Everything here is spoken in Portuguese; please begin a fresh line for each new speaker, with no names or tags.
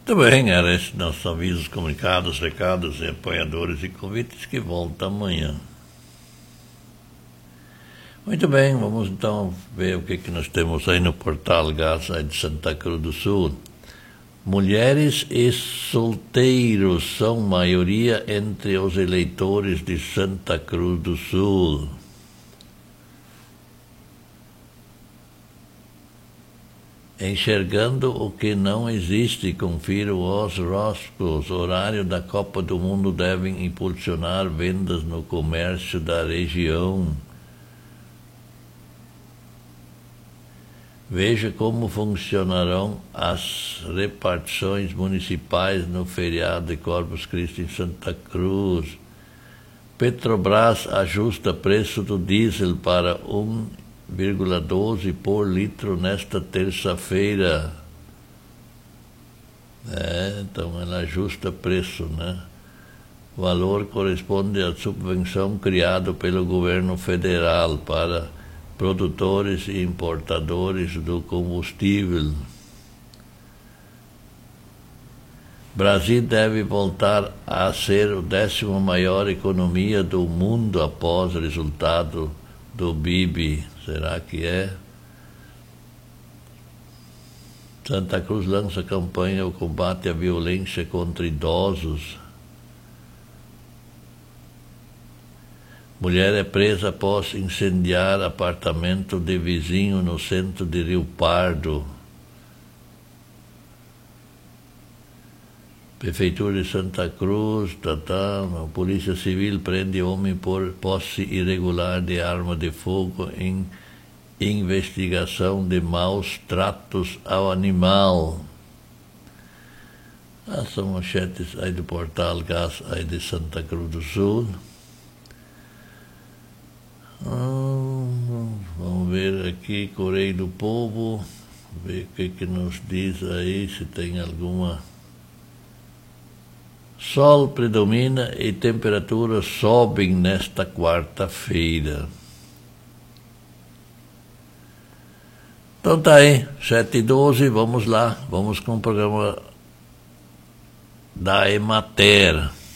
Muito bem, era esses nossos avisos, comunicados, recados, apoiadores e convites que volta amanhã. Muito bem, vamos então ver o que nós temos aí no Portal Gás aí de Santa Cruz do Sul. Mulheres e solteiros são maioria entre os eleitores de Santa Cruz do Sul. Enxergando o que não existe, confira os horóscopos. Horário da Copa do Mundo devem impulsionar vendas no comércio da região. Veja como funcionarão as repartições municipais no feriado de Corpus Christi em Santa Cruz. Petrobras ajusta preço do diesel para 1,12 por litro nesta terça-feira. Então ela ajusta preço, né? O valor corresponde à subvenção criada pelo governo federal para produtores e importadores do combustível. Brasil deve voltar a ser a 10ª maior economia do mundo após o resultado do PIB. Será que é? Santa Cruz lança campanha ao combate à violência contra idosos. Mulher é presa após incendiar apartamento de vizinho no centro de Rio Pardo. Prefeitura de Santa Cruz, Polícia Civil prende homem por posse irregular de arma de fogo em investigação de maus tratos ao animal. São manchetes aí do Portal Gás aí de Santa Cruz do Sul. Vamos ver aqui, Correio do Povo, ver o que nos diz aí, se tem alguma. Sol predomina e temperaturas sobem nesta quarta-feira. Então tá aí, 7h12, vamos lá, vamos com o programa da Emater.